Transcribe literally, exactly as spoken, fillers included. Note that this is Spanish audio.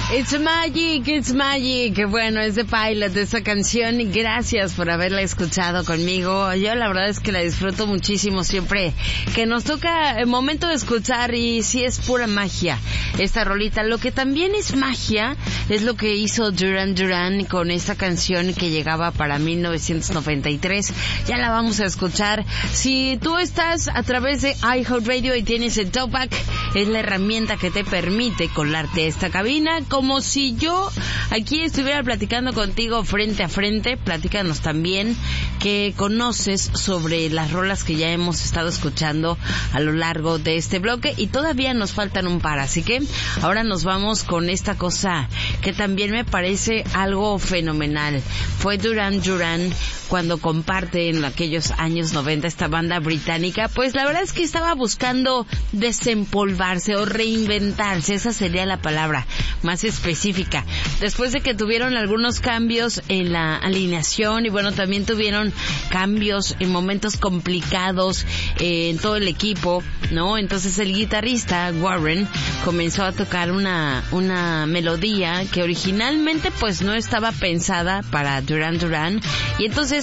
It's magic, it's magic. Bueno, es de Pilot esta canción y gracias por haberla escuchado conmigo. Yo la verdad es que la disfruto muchísimo siempre que nos toca el momento de escuchar y sí es pura magia esta rolita. Lo que también es magia es lo que hizo Duran Duran con esta canción que llegaba para mil novecientos noventa y tres. Ya la vamos a escuchar. Si tú estás a través de iHeartRadio y tienes el Talkback, es la herramienta que te permite colarte a esta cabina como si yo aquí estuviera platicando contigo frente a frente. Platícanos también qué conoces sobre las rolas que ya hemos estado escuchando a lo largo de este bloque y todavía nos faltan un par, así que ahora nos vamos con esta cosa que también me parece algo fenomenal. Fue Duran Duran cuando comparte en aquellos años noventa esta banda británica, pues la verdad es que estaba buscando desempolvarse o reinventarse, esa sería la palabra más específica, después de que tuvieron algunos cambios en la alineación y bueno, también tuvieron cambios en momentos complicados eh, en todo el equipo, ¿no? Entonces el guitarrista Warren comenzó a tocar una una melodía que originalmente pues no estaba pensada para Duran Duran y entonces